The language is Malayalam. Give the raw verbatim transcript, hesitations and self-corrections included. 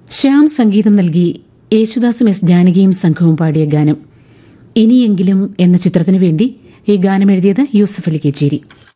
ശ്യാം സംഗീതം നൽകി യേശുദാസും എസ് ജാനകിയും സംഘവും പാടിയ ഗാനം ഇനിയെങ്കിലും എന്ന ചിത്രത്തിനു വേണ്ടി ഈ ഗാനം എഴുതിയത് യൂസഫ് അലി കേച്ചേരി.